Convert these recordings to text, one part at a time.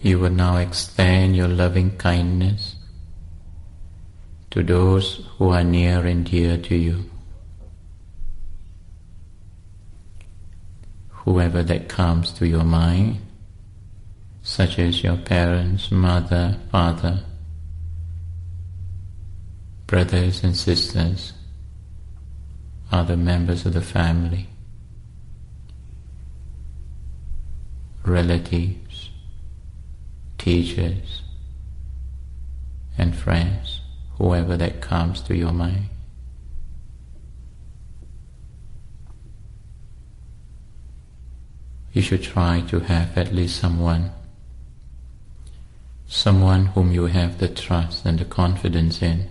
You will now extend your loving kindness to those who are near and dear to you. Whoever that comes to your mind, such as your parents, mother, father, brothers and sisters, other members of the family, relatives, teachers, and friends, whoever that comes to your mind. You should try to have at least someone whom you have the trust and the confidence in,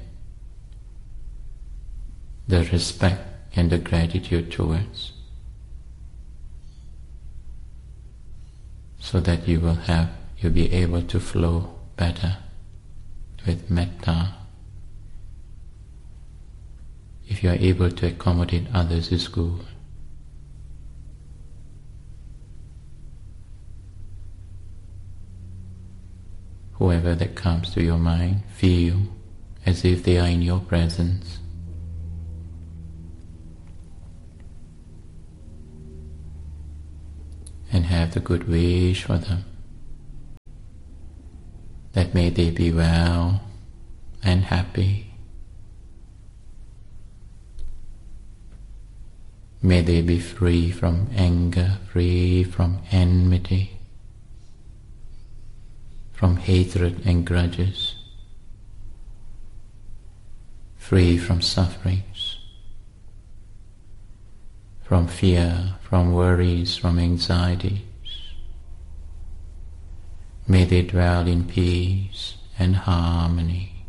the respect and the gratitude towards, so that you'll be able to flow better with metta. If you are able to accommodate others, is good. Whoever that comes to your mind, feel as if they are in your presence. And have the good wish for them, that may they be well and happy. May they be free from anger, free from enmity, from hatred and grudges, free from sufferings, from fear, from worries, from anxieties. May they dwell in peace and harmony.